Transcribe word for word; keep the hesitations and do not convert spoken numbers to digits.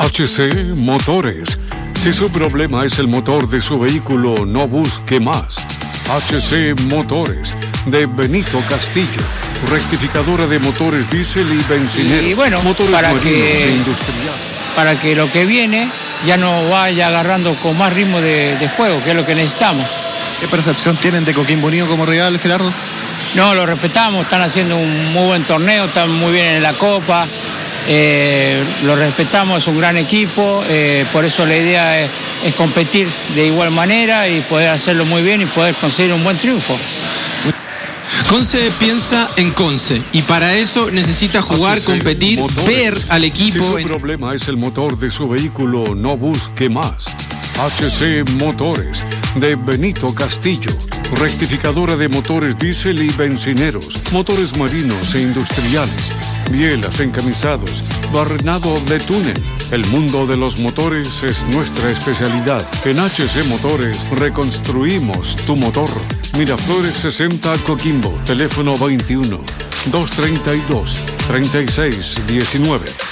H C Motores. Si su problema es el motor de su vehículo, no busque más. H C Motores, de Benito Castillo. Rectificadora de motores diésel y bencineros. Y bueno, motores para marinos que, e industriales. Para que lo que viene ya no vaya agarrando con más ritmo de, de juego, que es lo que necesitamos. ¿Qué percepción tienen de Coquimbo Unido como rival, Gerardo? No, lo respetamos, están haciendo un muy buen torneo, están muy bien en la Copa, eh, lo respetamos, es un gran equipo, eh, por eso la idea es, es competir de igual manera y poder hacerlo muy bien y poder conseguir un buen triunfo. Conce piensa en Conce y para eso necesita jugar, competir, Motores. ver al equipo. Si su en... problema es el motor de su vehículo, no busque más. H C Motores, de Benito Castillo. Rectificadora de motores diésel y bencineros, motores marinos e industriales, bielas, encamisados, barrenado de túnel. El mundo de los motores es nuestra especialidad. En H C Motores reconstruimos tu motor. Miraflores sesenta Coquimbo, teléfono veintiuno, doscientos treinta y dos, treinta y seis diecinueve.